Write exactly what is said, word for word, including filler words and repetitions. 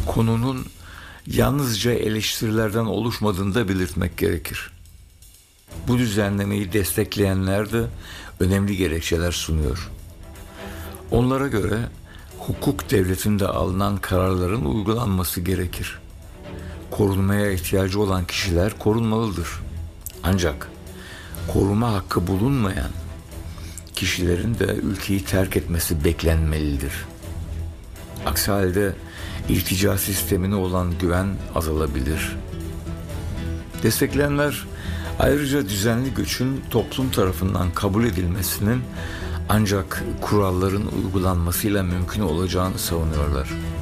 konunun yalnızca eleştirilerden oluşmadığını da belirtmek gerekir. Bu düzenlemeyi destekleyenler de önemli gerekçeler sunuyor. Onlara göre hukuk devletinde alınan kararların uygulanması gerekir. Korunmaya ihtiyacı olan kişiler korunmalıdır. Ancak koruma hakkı bulunmayan kişilerin de ülkeyi terk etmesi beklenmelidir. Aksi halde iltica sistemine olan güven azalabilir. Destekleyenler ayrıca düzenli göçün toplum tarafından kabul edilmesinin ancak kuralların uygulanmasıyla mümkün olacağını savunuyorlar.